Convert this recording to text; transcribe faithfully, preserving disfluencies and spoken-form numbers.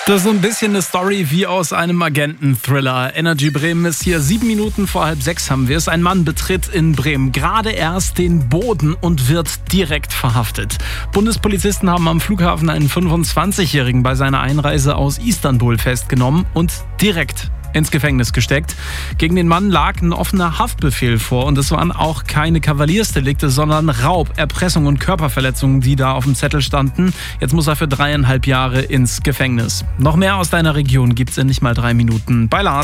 Das ist so ein bisschen eine Story wie aus einem Agenten-Thriller. Energy Bremen ist hier. Sieben Minuten vor halb sechs haben wir es. Ein Mann betritt in Bremen gerade erst den Boden und wird direkt verhaftet. Bundespolizisten haben am Flughafen einen fünfundzwanzigjährigen bei seiner Einreise aus Istanbul festgenommen und direkt ins Gefängnis gesteckt. Gegen den Mann lag ein offener Haftbefehl vor und es waren auch keine Kavaliersdelikte, sondern Raub, Erpressung und Körperverletzungen, die da auf dem Zettel standen. Jetzt muss er für dreieinhalb Jahre ins Gefängnis. Noch mehr aus deiner Region gibt's in nicht mal drei Minuten bei Lars.